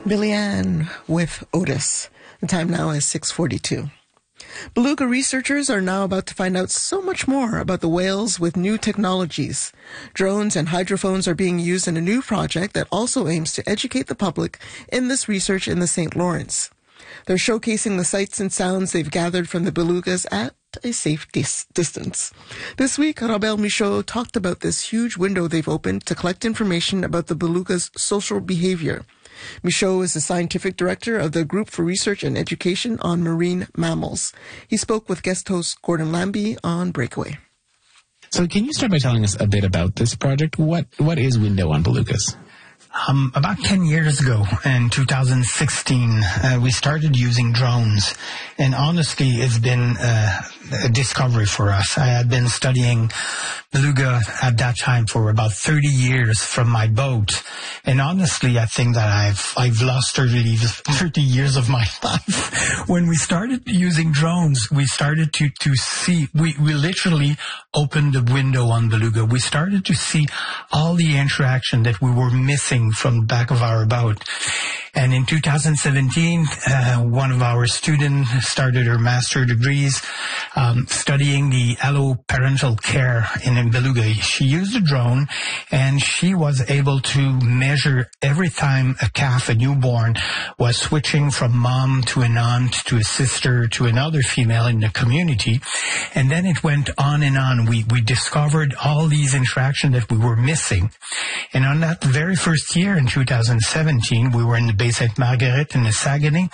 Billy Ann with Otis. The time now is 6:42. Beluga researchers are now about to find out so much more about the whales with new technologies. Drones and hydrophones are being used in a new project that also aims to educate the public in this research in the St. Lawrence. They're showcasing the sights and sounds they've gathered from the belugas at a safe distance. This week, Robert Michaud talked about this huge window they've opened to collect information about the belugas' social behavior. Michaud is the scientific director of the Group for Research and Education on Marine Mammals. He spoke with guest host Gordon Lambie on Breakaway. So can you start by telling us a bit about this project? What is Window on Belugas? About 10 years ago, in 2016, we started using drones. And honestly, it's been a discovery for us. I had been studying beluga at that time for about 30 years from my boat. And honestly, I think that I've lost 30 years of my life. When we started using drones, we started to see, we literally opened the window on beluga. We started to see all the interaction that we were missing from the back of our boat. And in 2017, one of our students started her master degrees studying the alloparental care in beluga. She used a drone, and she was able to measure every time a calf, a newborn, was switching from mom to an aunt to a sister to another female in the community. And then it went on and on. We discovered all these interactions that we were missing. And on that very first year in 2017, we were in the Bay Sainte-Marguerite in the Saguenay.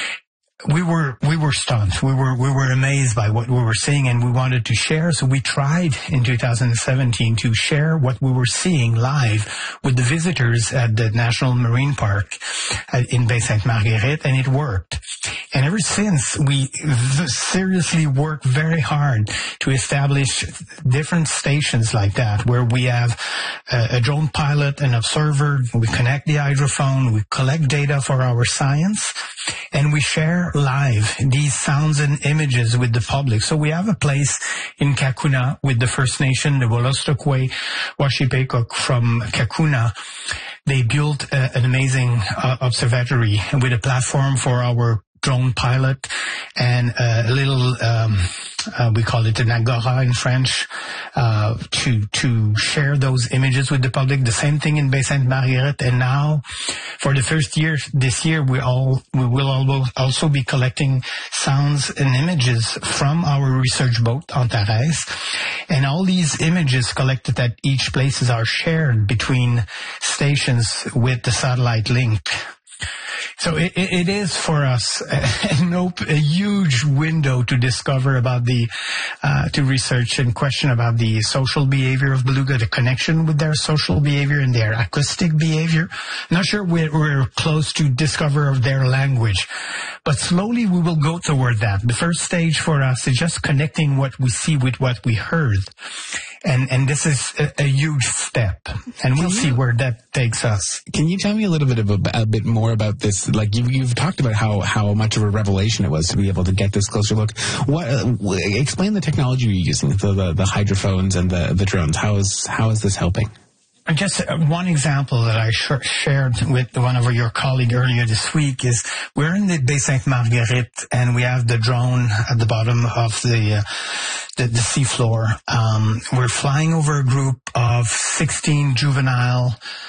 We were stunned. We were amazed by what we were seeing, and we wanted to share. So we tried in 2017 to share what we were seeing live with the visitors at the National Marine Park in Bay Sainte-Marguerite, and it worked. And ever since, we seriously worked very hard to establish different stations like that, where we have a drone pilot, an observer, we connect the hydrophone, we collect data for our science, and we share live these sounds and images with the public. So we have a place in Kakuna with the First Nation, the Wolastoqey Washipekuk from Kakuna. They built an amazing observatory with a platform for our drone pilot and a little, we call it an agora in French, to share those images with the public. The same thing in Bay Sainte-Marguerite. And now, for the first year, this year, we will also be collecting sounds and images from our research boat, Antares. And all these images collected at each places are shared between stations with the satellite link. So it is for us a huge window to discover about to research and question about the social behavior of beluga, the connection with their social behavior and their acoustic behavior. Not sure we're close to discover of their language, but slowly we will go toward that. The first stage for us is just connecting what we see with what we heard. And this is a huge step, and we'll see where that takes us. Can you tell me a little bit a bit more about this? Like you've talked about how much of a revelation it was to be able to get this closer look. Explain the technology you're using, the hydrophones and the drones. How is this helping? Just one example that I shared with one of your colleagues earlier this week is we're in the Bay Sainte-Marguerite, and we have the drone at the bottom of the seafloor. We're flying over a group of 16 juvenile